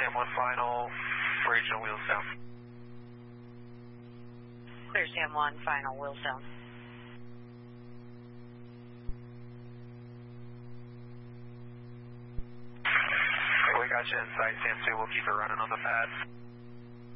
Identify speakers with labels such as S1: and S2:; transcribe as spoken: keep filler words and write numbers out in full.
S1: Sam one final, bridge and wheels down.
S2: Clear Sam one final, wheels down.
S1: We got you inside Sam two, we'll keep it running on the pad.